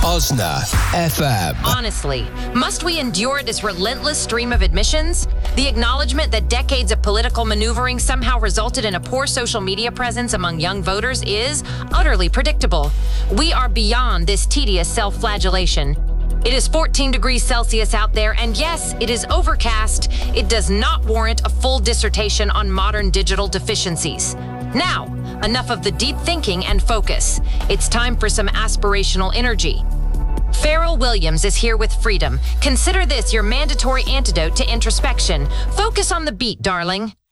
Osna FM. Honestly, must we endure this relentless stream of admissions? The acknowledgement that decades of political maneuvering somehow resulted in a poor social media presence among young voters is utterly predictable. We are beyond this tedious self-flagellation. It is 14 degrees Celsius out there, and yes, it is overcast. It does not warrant a full dissertation on modern digital deficiencies. Now, enough of the deep thinking and focus. It's time for some aspirational energy. Pharrell Williams is here with Freedom. Consider this your mandatory antidote to introspection. Focus on the beat, darling.